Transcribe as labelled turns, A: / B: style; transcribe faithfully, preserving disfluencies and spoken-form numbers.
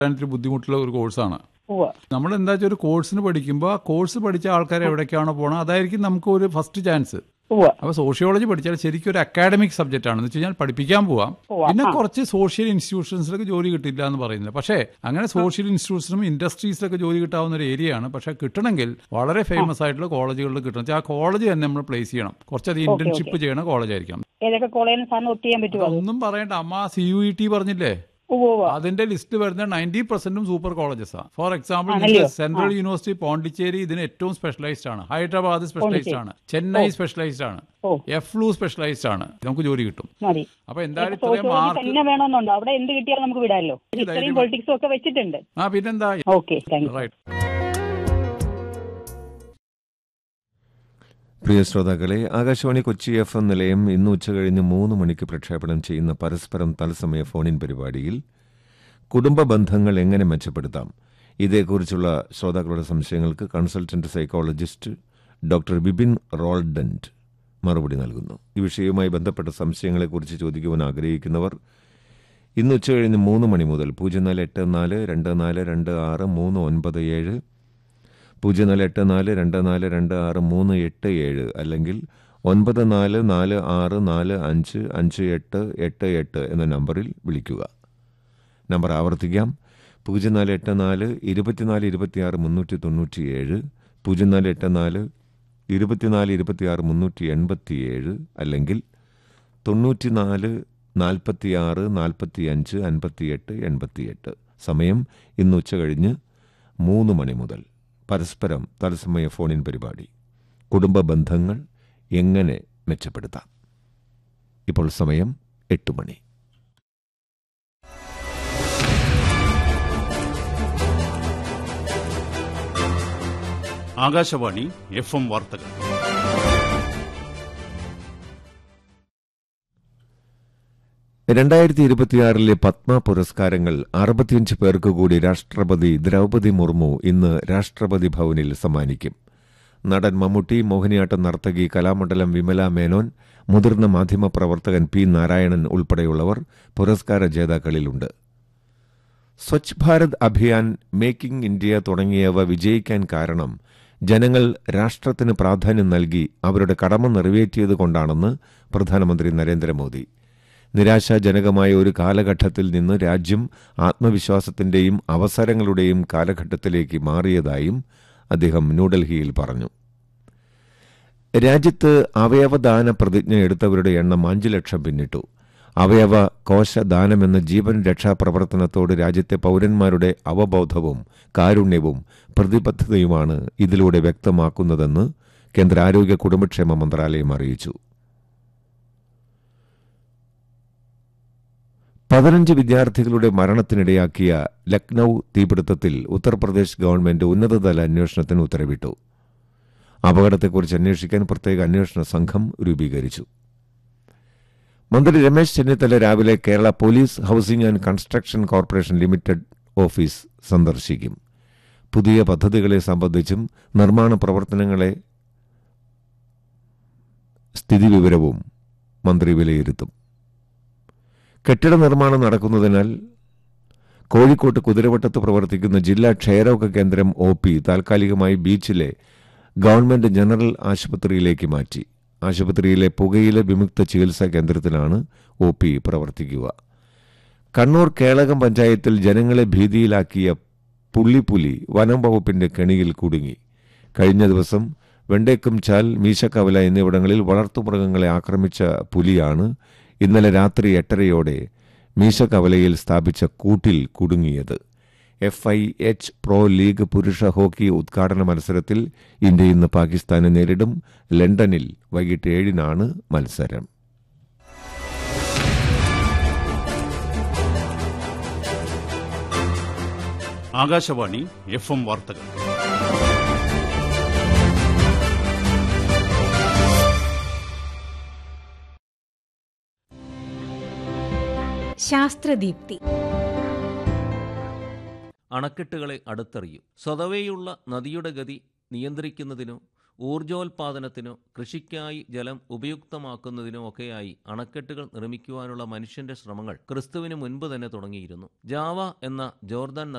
A: ഇത്തിരി ബുദ്ധിമുട്ടുള്ള ഒരു കോഴ്സാണ്.
B: ഉവ്വ്.
A: നമ്മൾ എന്താ വെച്ചാൽ ഒരു കോഴ്സിന് പഠിക്കുമ്പോൾ ആ കോഴ്സ് പഠിച്ച ആൾക്കാർ എവിടേക്കാണോ പോകണം അതായിരിക്കും നമുക്ക് ഒരു ഫസ്റ്റ് ചാൻസ്.
B: ഉവ്വ്.
A: അപ്പോൾ സോഷ്യോളജി പഠിച്ചാൽ ശരിക്കും ഒരു അക്കാഡമിക് സബ്ജക്റ്റ് ആണ് എന്ന് വെച്ച് കഴിഞ്ഞാൽ പഠിപ്പിക്കാൻ പോവാം.
B: ഉവ്വ്.
A: പിന്നെ
B: ആ.
A: കുറച്ച് സോഷ്യൽ ഇൻസ്റ്റിറ്റ്യൂഷൻസിലൊക്കെ ജോലി കിട്ടില്ല എന്ന് പറയുന്നില്ല. പക്ഷേ അങ്ങനെ സോഷ്യൽ ഇൻസ്റ്റിറ്റ്യൂഷനും ഇൻഡസ്ട്രീസിലൊക്കെ ജോലി കിട്ടാവുന്ന ഒരു ഏരിയ ആണ്. പക്ഷേ കിട്ടണമെങ്കിൽ വളരെ ഫേമസ് ആയിട്ടുള്ള കോളേജുകളിൽ കിട്ടണം. ആ കോളേജ് തന്നെ നമ്മൾ പ്ലേസ് ചെയ്യണം. കുറച്ചധികം
B: ഓക്കെ,
A: ഇന്റേൺഷിപ്പ്
B: ഓക്കെ.
A: ചെയ്യണ കോളേജ് ആയിരിക്കണം.
B: ഏതൊക്കെ കോളേജിൽ സാറിന് ഒട്ട് ചെയ്യാൻ പറ്റുമോ?
A: ഒന്നും പറയണ്ട, അമ്മ സി യു ഇ ടി പറഞ്ഞില്ലേ,
B: ഉവ്വ് ഉവ്വ്.
A: അതിന്റെ ലിസ്റ്റ് വരുന്ന നയൻറ്റി പെർസെന്റും സൂപ്പർ കോളേജസ് ആണ്. For example
B: ആണല്ലയോ?
A: സെൻട്രൽ
B: ആ.
A: യൂണിവേഴ്സിറ്റി പോണ്ടിച്ചേരി ഇതിന് ഏറ്റവും സ്പെഷ്യലൈസ്ഡ് ആണ്. ഹൈദരാബാദ് സ്പെഷ്യലൈസ്ഡ് ആണ്. ചെന്നൈ സ്പെഷ്യലൈസ്ഡ് ആണ്.
B: ഓ.
A: എഫ്ലു സ്പെഷ്യലൈസ്ഡ് ആണ്. നമുക്ക് ജോലി കിട്ടും.
B: മതി.
A: അപ്പൊ എന്തായാലും ഇത്രയും
B: സോഷ്യോളജി
A: മാർക്ക്
B: തന്നെ വേണമെന്നുണ്ടോ? അവിടെ എന്ത് കിട്ടിയാലും നമുക്ക് വിടാമല്ലോ. ഹിസ്റ്ററിയും പൊളിറ്റിക്സും ഒക്കെ വെച്ചിട്ടുണ്ട്.
A: ആ പിന്നെന്താ.
B: Okay, thank you.
A: റൈറ്റ്.
C: പ്രിയ ശ്രോതാക്കളെ, ആകാശവാണി കൊച്ചി എഫ് എം നിലയം ഇന്ന് ഉച്ചകഴിഞ്ഞ് മൂന്ന് മണിക്ക് പ്രക്ഷേപണം ചെയ്യുന്ന പരസ്പരം തത്സമയ ഫോണിൻ പരിപാടിയിൽ കുടുംബ ബന്ധങ്ങൾ എങ്ങനെ മെച്ചപ്പെടുത്താം, ഇതേക്കുറിച്ചുള്ള ശ്രോതാക്കളുടെ സംശയങ്ങൾക്ക് കൺസൾട്ടന്റ് സൈക്കോളജിസ്റ്റ് ഡോക്ടർ ബിപിൻ റോൾഡന്റ് മറുപടി നൽകുന്നു. ഈ വിഷയവുമായി ബന്ധപ്പെട്ട സംശയങ്ങളെക്കുറിച്ച് ചോദിക്കുവാൻ ആഗ്രഹിക്കുന്നവർ ഇന്ന് ഉച്ചകഴിഞ്ഞ് മൂന്ന് മണി മുതൽ പൂജ്യം നാല് എട്ട് നാല് രണ്ട് നാല് രണ്ട് ആറ് മൂന്ന് ഒൻപത് ഏഴ് പൂജ്യം നാല് എട്ട് നാല് രണ്ട് നാല് രണ്ട് ആറ് മൂന്ന് എട്ട് ഏഴ് അല്ലെങ്കിൽ ഒൻപത് നാല് നാല് ആറ് നാല് അഞ്ച് അഞ്ച് എട്ട് എട്ട് എട്ട് എന്ന നമ്പറിൽ വിളിക്കുക. നമ്പർ ആവർത്തിക്കാം: പൂജ്യം നാല് എട്ട് നാല് ഇരുപത്തിനാല് ഇരുപത്തിയാറ് മുന്നൂറ്റി തൊണ്ണൂറ്റി ഏഴ് പൂജ്യം നാല് എട്ട് നാല് ഇരുപത്തിനാല് ഇരുപത്തിയാറ് മുന്നൂറ്റി എൺപത്തി ഏഴ് അല്ലെങ്കിൽ തൊണ്ണൂറ്റി നാല് നാൽപ്പത്തിയാറ് നാൽപ്പത്തി അഞ്ച് അൻപത്തിയെട്ട് എൺപത്തിയെട്ട്. സമയം ഇന്ന് ഉച്ച കഴിഞ്ഞ് മൂന്ന് മണി മുതൽ. പരസ്പരം തത്സമയ ഫോണിൻ പരിപാടി കുടുംബ ബന്ധങ്ങൾ എങ്ങനെ മെച്ചപ്പെടുത്താം. ഇപ്പോൾ സമയം എട്ട് മണി.
D: ആകാശവാണി എഫ് എം വാർത്തകൾ.
C: രണ്ടായിരത്തി ഇരുപത്തിയാറിലെ പത്മ പുരസ്കാരങ്ങൾ അറുപത്തിയഞ്ച് പേർക്ക് കൂടി രാഷ്ട്രപതി ദ്രൌപദി മുർമു ഇന്ന് രാഷ്ട്രപതി ഭവനിൽ സമ്മാനിക്കും. നടൻ മമ്മൂട്ടി, മോഹിനിയാട്ടം നർത്തകി കലാമണ്ഡലം വിമല മേനോൻ, മുതിർന്ന മാധ്യമപ്രവർത്തകൻ പി നാരായണൻ ഉൾപ്പെടെയുള്ളവർ പുരസ്കാര ജേതാക്കളിലുണ്ട്. സ്വച്ഛ് ഭാരത് അഭിയാൻ, മേക്കിംഗ് ഇന്ത്യ തുടങ്ങിയവ വിജയിക്കാൻ കാരണം ജനങ്ങൾ രാഷ്ട്രത്തിന് പ്രാധാന്യം നൽകി അവരുടെ കടമ നിറവേറ്റിയതുകൊണ്ടാണെന്ന് പ്രധാനമന്ത്രി നരേന്ദ്രമോദി. നിരാശാജനകമായ ഒരു കാലഘട്ടത്തിൽ നിന്ന് രാജ്യം ആത്മവിശ്വാസത്തിന്റെയും അവസരങ്ങളുടെയും കാലഘട്ടത്തിലേക്ക് മാറിയതായും അദ്ദേഹം ന്യൂഡൽഹിയിൽ പറഞ്ഞു. രാജ്യത്ത് അവയവദാന പ്രതിജ്ഞ എടുത്തവരുടെ എണ്ണം അഞ്ച് ലക്ഷം പിന്നിട്ടു. അവയവ കോശദാനമെന്ന ജീവൻ രക്ഷാപ്രവർത്തനത്തോട് രാജ്യത്തെ പൌരന്മാരുടെ അവബോധവും കാരുണ്യവും പ്രതിബദ്ധതയുമാണ് ഇതിലൂടെ വ്യക്തമാക്കുന്നതെന്ന് കേന്ദ്ര ആരോഗ്യ കുടുംബക്ഷേമ മന്ത്രാലയം അറിയിച്ചു. പതിനഞ്ച് വിദ്യാർത്ഥികളുടെ മരണത്തിനിടയാക്കിയ ലക്നൌ തീപിടുത്തത്തിൽ ഉത്തർപ്രദേശ് ഗവൺമെന്റ് ഉന്നതതല അന്വേഷണത്തിന് ഉത്തരവിട്ടു. അപകടത്തെക്കുറിച്ച് അന്വേഷിക്കാൻ പ്രത്യേക അന്വേഷണ സംഘം രൂപീകരിച്ചു. മന്ത്രി രമേശ് ചെന്നിത്തല രാവിലെ Kerala police housing and construction corporation limited office സന്ദർശിക്കും. പുതിയ പദ്ധതികളെ സംബന്ധിച്ചും നിർമ്മാണ പ്രവർത്തനങ്ങളെ സ്ഥിതിവിവരവും മന്ത്രി വിലയിരുത്തും. കെട്ടിട നിർമ്മാണം നടക്കുന്നതിനാൽ കോഴിക്കോട്ട് കുതിരവട്ടത്ത് പ്രവർത്തിക്കുന്ന ജില്ലാ ക്ഷയരോഗ കേന്ദ്രം ഒ പി താൽക്കാലികമായി ബീച്ചിലെ ഗവൺമെന്റ് ജനറൽ ആശുപത്രിയിലേക്ക് മാറ്റി. ആശുപത്രിയിലെ പുകയില വിമുക്ത ചികിത്സാ കേന്ദ്രത്തിലാണ് ഒ പി പ്രവർത്തിക്കുക. കണ്ണൂർ കേളകം പഞ്ചായത്തിൽ ജനങ്ങളെ ഭീതിയിലാക്കിയ പുള്ളിപ്പുലി വനം വകുപ്പിന്റെ കെണിയിൽ കുടുങ്ങി. കഴിഞ്ഞ ദിവസം വെണ്ടേക്കും ചാൽ, മീശക്കവല എന്നിവിടങ്ങളിൽ വളർത്തുമൃഗങ്ങളെ ആക്രമിച്ച പുലിയാണ് ഇന്നലെ രാത്രി എട്ടരയോടെ മീശക്കവലയിൽ സ്ഥാപിച്ച കൂട്ടിൽ കുടുങ്ങിയത്. F I H pro league പുരുഷ ഹോക്കി ഉദ്ഘാടന മത്സരത്തിൽ ഇന്ത്യ ഇന്ന് പാകിസ്ഥാനെ നേരിടും. ലണ്ടനിൽ വൈകിട്ട് ഏഴിനാണ് മത്സരം.
D: ആകാശവാണി എഫ് എം വാർത്തകൾ.
E: ശാസ്ത്രദീപ്തി.
F: അണക്കെട്ടുകളെ അടുത്തറിയൂ. സ്വതവേയുള്ള നദിയുടെ ഗതി നിയന്ത്രിക്കുന്നതിനോ
E: ഊർജോൽപാദനത്തിനോ കൃഷിക്കായി ജലം ഉപയുക്തമാക്കുന്നതിനോ ഒക്കെയായി അണക്കെട്ടുകൾ നിർമ്മിക്കുവാനുള്ള മനുഷ്യന്റെ ശ്രമങ്ങൾ ക്രിസ്തുവിന് മുൻപ് തന്നെ തുടങ്ങിയിരുന്നു. ജാവ എന്ന ജോർദാൻ